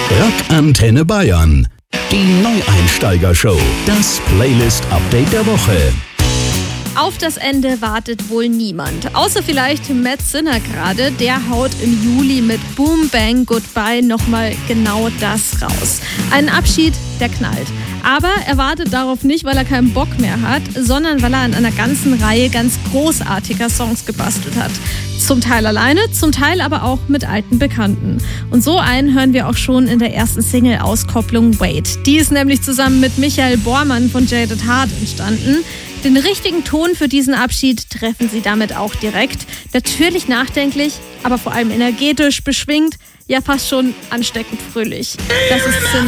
Rock Antenne Bayern. Die Neueinsteiger-Show. Das Playlist-Update der Woche. Auf das Ende wartet wohl niemand. Außer vielleicht Matt Sinner gerade. Der haut im Juli mit Boom Bang Goodbye nochmal genau das raus. Ein Abschied, der knallt. Aber er wartet darauf nicht, weil er keinen Bock mehr hat, sondern weil er an einer ganzen Reihe ganz großartiger Songs gebastelt hat. Zum Teil alleine, zum Teil aber auch mit alten Bekannten. Und so einen hören wir auch schon in der ersten Single-Auskopplung Wait. Die ist nämlich zusammen mit Michael Bormann von Jaded Heart entstanden. Den richtigen Ton für diesen Abschied treffen sie damit auch direkt. Natürlich nachdenklich, aber vor allem energetisch, beschwingt, ja fast schon ansteckend fröhlich. Das ist Sinner.